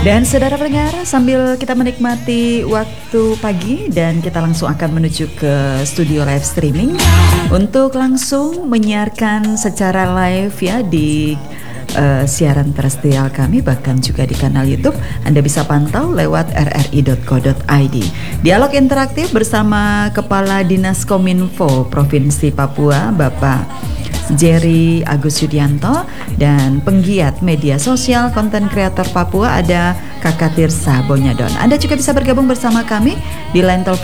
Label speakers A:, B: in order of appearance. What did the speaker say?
A: Dan saudara pendengar, sambil kita menikmati waktu pagi dan kita langsung akan menuju ke studio live streaming untuk langsung menyiarkan secara live ya di siaran terestrial kami, bahkan juga di kanal YouTube. Anda bisa pantau lewat rri.co.id. Dialog interaktif bersama Kepala Dinas Kominfo Provinsi Papua, Bapak Jerry Agus Yudianto, dan penggiat media sosial konten kreator Papua ada Kakak Tirsa Bonyadon. Anda juga bisa bergabung bersama kami di line telepon